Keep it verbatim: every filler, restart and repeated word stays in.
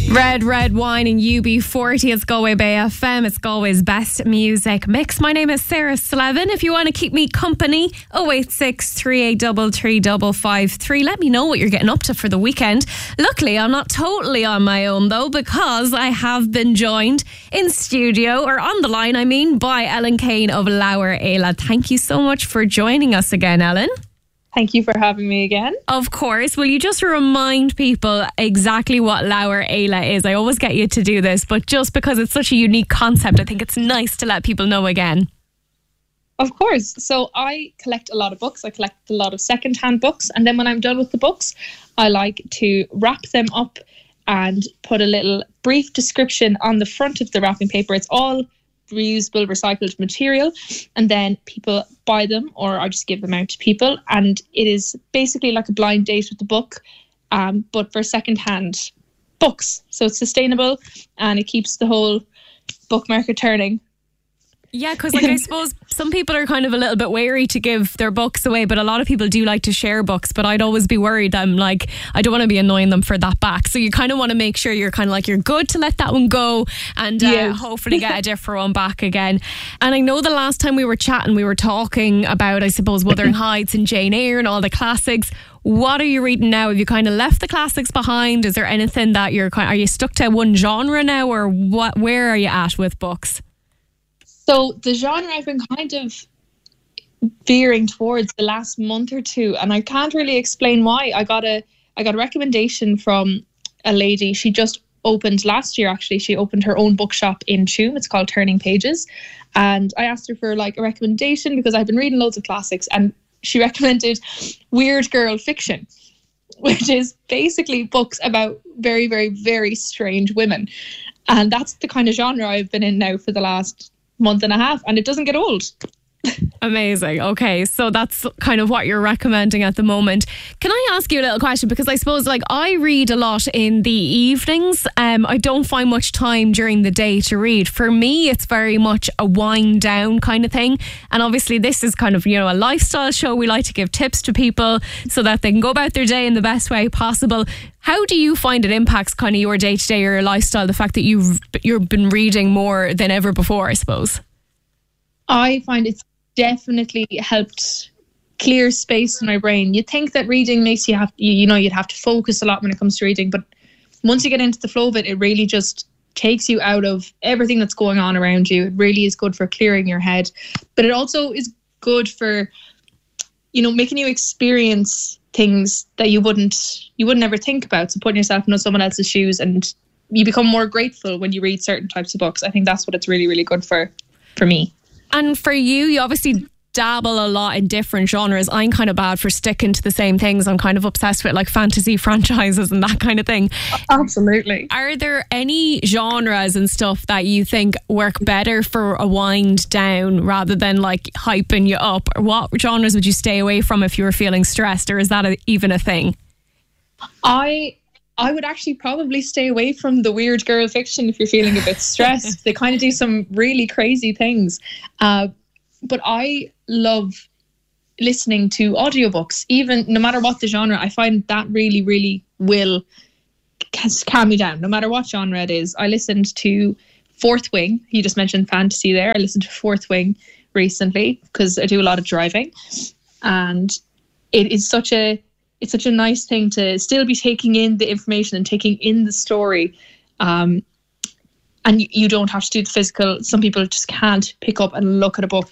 Red Red Wine and U B forty. It's Galway Bay F M. It's Galway's best music mix. My name is Sarah Slevin. If you want to keep me company, oh eight six, three eight three, three five five three. Let me know what you're getting up to for the weekend. Luckily, I'm not totally on my own though, because I have been joined in studio, or on the line I mean, by Ellen Kane of Lower Ayla. Thank you so much for joining us again, Ellen. Thank you for having me again. Of course. Will you just remind people exactly what Lower Ayla is? I always get you to do this, but just because it's such a unique concept, I think it's nice to let people know again. Of course. So I collect a lot of books. I collect a lot of secondhand books. And then when I'm done with the books, I like to wrap them up and put a little brief description on the front of the wrapping paper. It's all reusable, recycled material, and then people buy them, or I just give them out to people, and it is basically like a blind date with the book, um, but for second-hand books. So it's sustainable and it keeps the whole book market turning. Yeah, because like I suppose some people are kind of a little bit wary to give their books away, but a lot of people do like to share books. But I'd always be worried. I'm like, I don't want to be annoying them for that back. So you kind of want to make sure you're kind of like, you're good to let that one go and uh, Yes. hopefully get a different one back again. And I know the last time we were chatting, we were talking about, I suppose, Wuthering Heights and Jane Eyre and all the classics. What are you reading now? Have you kind of left the classics behind? Is there anything that you're kind? Are you stuck to one genre now, or what? Where are you at with books? So the genre I've been kind of veering towards the last month or two, and I can't really explain why. I got a I got a recommendation from a lady. She just opened last year, actually. She opened her own bookshop in Tuam. It's called Turning Pages. And I asked her for like a recommendation because I've been reading loads of classics, and she recommended Weird Girl Fiction, which is basically books about very, very, very strange women. And that's the kind of genre I've been in now for the last month and a half, and it doesn't get old. Amazing. Okay, so that's kind of what you're recommending at the moment. Can I ask you a little question? Because I suppose like I read a lot in the evenings. Um, I don't find much time during the day to read. For me, it's very much a wind down kind of thing. And obviously this is kind of, you know, a lifestyle show. We like to give tips to people so that they can go about their day in the best way possible. How do you find it impacts kind of your day to day or your lifestyle, the fact that you've you've been reading more than ever before, I suppose? I find it's definitely helped clear space in my brain. You think that reading makes you have, you, you know, you'd have to focus a lot when it comes to reading, but once you get into the flow of it, it really just takes you out of everything that's going on around you. It really is good for clearing your head, but it also is good for, you know, making you experience things that you wouldn't, you wouldn't ever think about. So putting yourself in someone else's shoes, and you become more grateful when you read certain types of books. I think that's what it's really, really good for, for me. And for you, you obviously dabble a lot in different genres. I'm kind of bad for sticking to the same things. I'm kind of obsessed with like fantasy franchises and that kind of thing. Absolutely. Are there any genres and stuff that you think work better for a wind down rather than like hyping you up? Or what genres would you stay away from if you were feeling stressed, or is that a, even a thing? I... I would actually probably stay away from the weird girl fiction if you're feeling a bit stressed. They kind of do some really crazy things. Uh, but I love listening to audiobooks, even no matter what the genre. I find that really, really will calm me down, no matter what genre it is. I listened to Fourth Wing. You just mentioned fantasy there. I listened to Fourth Wing recently because I do a lot of driving. And it is such a It's such a nice thing to still be taking in the information and taking in the story. Um, and you, you don't have to do the physical. Some people just can't pick up and look at a book